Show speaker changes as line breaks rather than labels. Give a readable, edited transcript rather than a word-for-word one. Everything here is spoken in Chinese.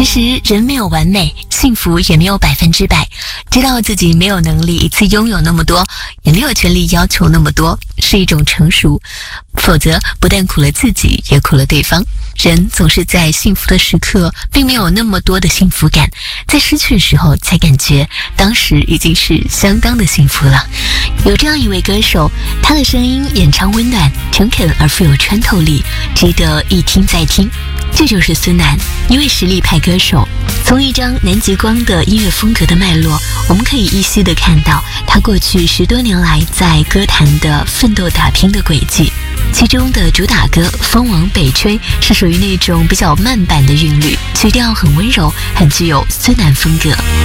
其实人没有完美，幸福也没有100%，知道自己没有能力一次拥有那么多，也没有权利要求那么多，是一种成熟，否则不但苦了自己，也苦了对方。人总是在幸福的时刻并没有那么多的幸福感，在失去的时候才感觉当时已经是相当的幸福了。有这样一位歌手，他的声音演唱温暖诚恳而富有穿透力，值得一听再听。这就是孙楠，一位实力派歌手。从一张南极光的音乐风格的脉络，我们可以依稀地看到他过去10多年来在歌坛的奋斗打拼的轨迹。其中的主打歌《风往北吹》是属于那种比较慢版的韵律，曲调很温柔，很具有孙楠风格。